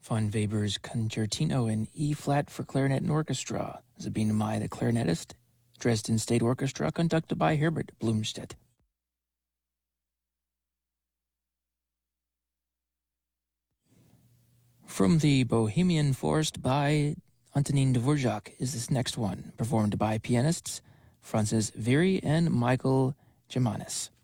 Von Weber's Concertino in E-flat for clarinet and orchestra. Sabine May, the clarinetist. Dresden State Orchestra, conducted by Herbert Blumstedt. From the Bohemian Forest by Antonin Dvorak is this next one, performed by pianists Francis Viry and Michael Gemanis.